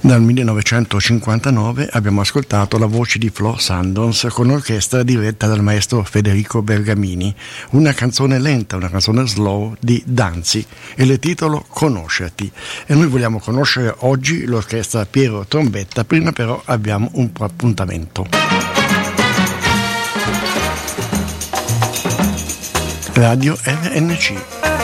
Dal 1959 abbiamo ascoltato la voce di Flo Sandons con l'orchestra diretta dal maestro Federico Bergamini, una canzone lenta, una canzone slow di Danzi, e il titolo Conoscerti. E noi vogliamo conoscere oggi l'orchestra Piero Trombetta, prima però abbiamo un appuntamento. Radio RNC.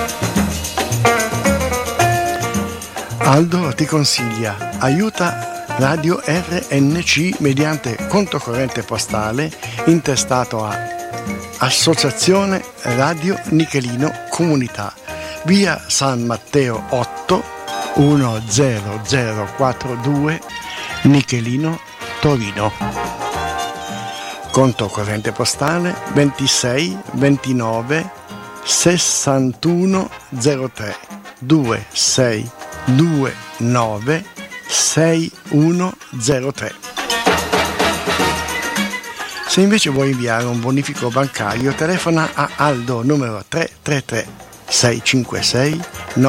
Aldo ti consiglia, aiuta Radio RNC mediante conto corrente postale intestato a Associazione Radio Nichelino Comunità, via San Matteo 8 10042 Nichelino, Torino. Conto corrente postale 26 29 61 03 26 29 6103. Se invece vuoi inviare un bonifico bancario, telefona a Aldo numero 333 656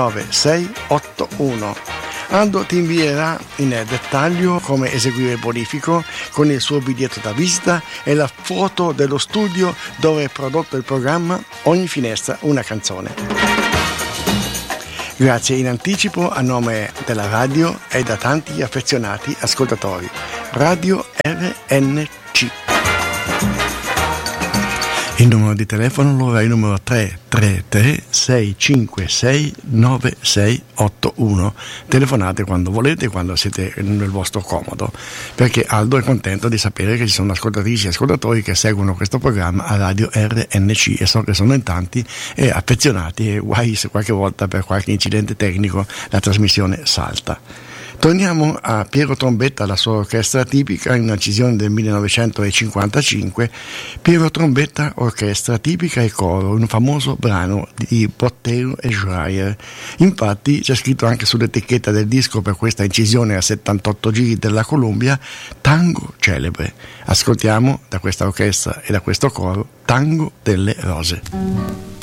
9681. Aldo ti invierà in dettaglio come eseguire il bonifico con il suo biglietto da visita e la foto dello studio dove è prodotto il programma Ogni finestra una canzone. Grazie in anticipo a nome della radio e da tanti affezionati ascoltatori. Radio RNC. Il numero di telefono lo è il numero 333 656 9681. Telefonate quando volete, quando siete nel vostro comodo, perché Aldo è contento di sapere che ci sono ascoltatrici e ascoltatori che seguono questo programma a Radio RNC, e so che sono in tanti e affezionati, e guai se qualche volta per qualche incidente tecnico la trasmissione salta. Torniamo a Piero Trombetta, la sua orchestra tipica, in un'incisione del 1955. Piero Trombetta, orchestra tipica e coro, un famoso brano di Bottero e Schreier. Infatti c'è scritto anche sull'etichetta del disco per questa incisione a 78 giri della Columbia, Tango celebre. Ascoltiamo da questa orchestra e da questo coro Tango delle Rose.